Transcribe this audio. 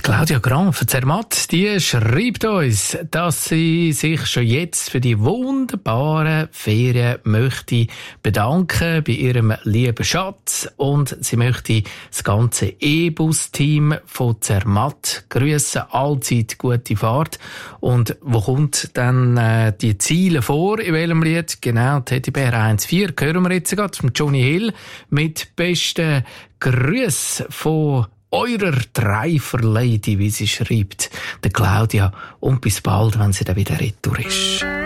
Claudia Graf von Zermatt, die schreibt uns, dass sie sich schon jetzt für die wunderbaren Ferien möchte bedanken bei ihrem lieben Schatz und sie möchte das ganze E-Bus-Team von Zermatt grüßen, allzeit gute Fahrt. Und wo kommt dann die Ziele vor, in welchem Lied? Genau, Teddybär 1.4 hören wir jetzt gerade von Johnny Hill mit besten Grüßen von eurer Dreifer-Lady, wie sie schreibt, der Claudia. Und bis bald, wenn sie dann wieder retour ist.